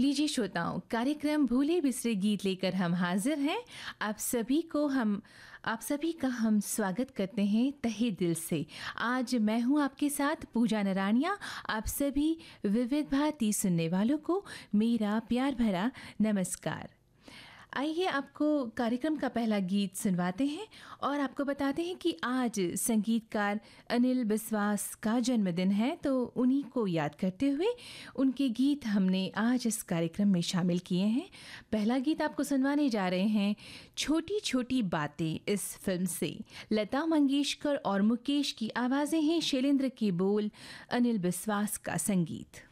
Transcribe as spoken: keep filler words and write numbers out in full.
लीजिए श्रोताओं, कार्यक्रम भूले बिसरे गीत लेकर हम हाजिर हैं। आप सभी को हम आप सभी का हम स्वागत करते हैं तहे दिल से। आज मैं हूं आपके साथ पूजा नरानिया। आप सभी विविध भारती सुनने वालों को मेरा प्यार भरा नमस्कार। आइए आपको कार्यक्रम का पहला गीत सुनवाते हैं और आपको बताते हैं कि आज संगीतकार अनिल बिस्वास का जन्मदिन है, तो उन्हीं को याद करते हुए उनके गीत हमने आज इस कार्यक्रम में शामिल किए हैं। पहला गीत आपको सुनवाने जा रहे हैं छोटी छोटी बातें इस फिल्म से। लता मंगेशकर और मुकेश की आवाज़ें हैं, शैलेंद्र के बोल, अनिल बिस्वास का संगीत।